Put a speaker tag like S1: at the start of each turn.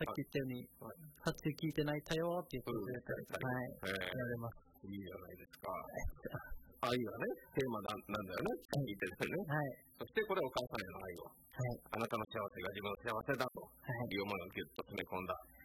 S1: さっき言ったように、撮影聞いて泣いたよって言ってくれたり、言われます。
S2: いいじゃないですか。愛がね、テーマなんだよね。聞いてるね。そしてこれお母さんへの愛を。あなたの幸せが自分の幸せだというものをぎゅっと詰め込んだ